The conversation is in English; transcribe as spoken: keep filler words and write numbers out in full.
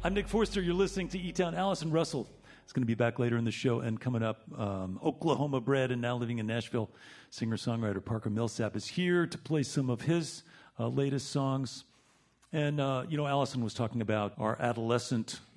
I'm Nick Forster. You're listening to E-Town. Allison Russell is going to be back later in the show, and coming up, um, Oklahoma bred and now living in Nashville, singer-songwriter Parker Millsap is here to play some of his uh, latest songs. And, uh, you know, Allison was talking about our adolescent